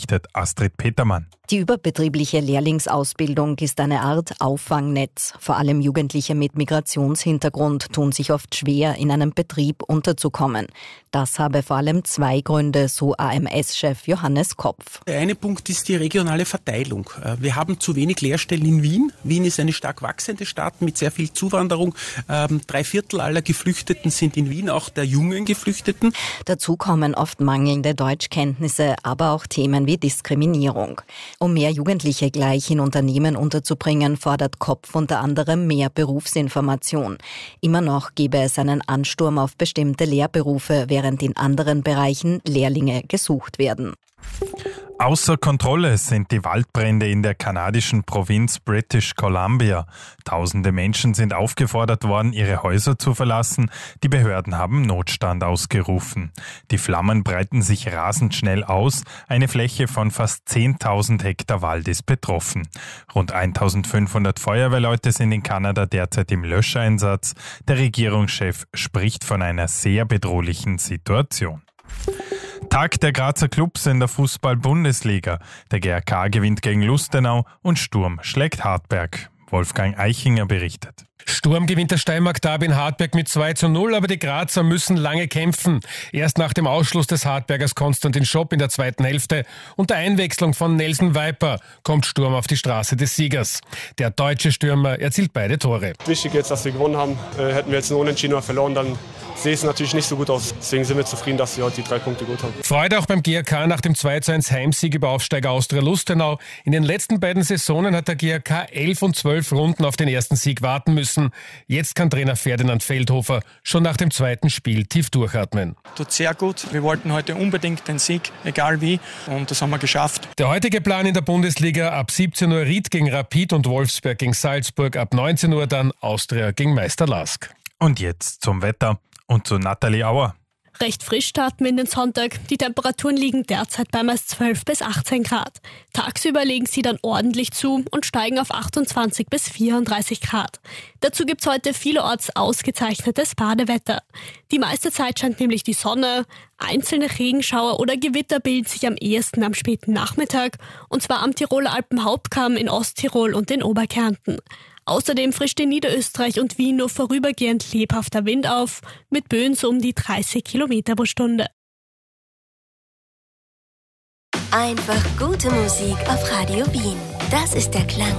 berichtet Astrid Petermann. Die überbetriebliche Lehrlingsausbildung ist eine Art Auffangnetz. Vor allem Jugendliche mit Migrationshintergrund tun sich oft schwer, in einem Betrieb unterzukommen. Das habe vor allem zwei Gründe, so AMS-Chef Johannes Kopf. Der eine Punkt ist die regionale Verteilung. Wir haben zu wenig Lehrstellen in Wien. Wien ist eine stark wachsende Stadt mit sehr viel Zuwanderung. 3/4 aller Geflüchteten sind in Wien, auch der jungen Geflüchteten. Dazu kommen oft mangelnde Deutschkenntnisse, aber auch Themen wie Diskriminierung. Um mehr Jugendliche gleich in Unternehmen unterzubringen, fordert Kopf unter anderem mehr Berufsinformation. Immer noch gebe es einen Ansturm auf bestimmte Lehrberufe, während in anderen Bereichen Lehrlinge gesucht werden. Außer Kontrolle sind die Waldbrände in der kanadischen Provinz British Columbia. Tausende Menschen sind aufgefordert worden, ihre Häuser zu verlassen. Die Behörden haben Notstand ausgerufen. Die Flammen breiten sich rasend schnell aus. Eine Fläche von fast 10.000 Hektar Wald ist betroffen. Rund 1.500 Feuerwehrleute sind in Kanada derzeit im Löscheinsatz. Der Regierungschef spricht von einer sehr bedrohlichen Situation. Tag der Grazer Clubs in der Fußball-Bundesliga. Der GRK gewinnt gegen Lustenau und Sturm schlägt Hartberg. Wolfgang Eichinger berichtet. Sturm gewinnt das Steiermark-Derby in Hartberg mit 2:0, aber die Grazer müssen lange kämpfen. Erst nach dem Ausschluss des Hartbergers Konstantin Schopp in der zweiten Hälfte und der Einwechslung von Nelson Viper kommt Sturm auf die Straße des Siegers. Der deutsche Stürmer erzielt beide Tore. Wichtig jetzt, dass wir gewonnen haben. Hätten wir jetzt nur unentschieden oder verloren, dann sehe es natürlich nicht so gut aus. Deswegen sind wir zufrieden, dass wir heute die 3 Punkte gut haben. Freude auch beim GRK nach dem 2:1 Heimsieg über Aufsteiger Austria Lustenau. In den letzten beiden Saisonen hat der GRK 11 und 12 Runden auf den ersten Sieg warten müssen. Jetzt kann Trainer Ferdinand Feldhofer schon nach dem zweiten Spiel tief durchatmen. Tut sehr gut. Wir wollten heute unbedingt den Sieg, egal wie. Und das haben wir geschafft. Der heutige Plan in der Bundesliga: ab 17 Uhr Ried gegen Rapid und Wolfsberg gegen Salzburg. Ab 19 Uhr dann Austria gegen Meister Lask. Und jetzt zum Wetter und zu Nathalie Auer. Recht frisch starten wir in den Sonntag. Die Temperaturen liegen derzeit bei meist 12 bis 18 Grad. Tagsüber legen sie dann ordentlich zu und steigen auf 28 bis 34 Grad. Dazu gibt's heute vielerorts ausgezeichnetes Badewetter. Die meiste Zeit scheint nämlich die Sonne. Einzelne Regenschauer oder Gewitter bilden sich am ehesten am späten Nachmittag, und zwar am Tiroler Alpenhauptkamm, in Osttirol und in Oberkärnten. Außerdem frischt in Niederösterreich und Wien nur vorübergehend lebhafter Wind auf, mit Böen so um die 30 Kilometer pro Stunde. Einfach gute Musik auf Radio Wien. Das ist der Klang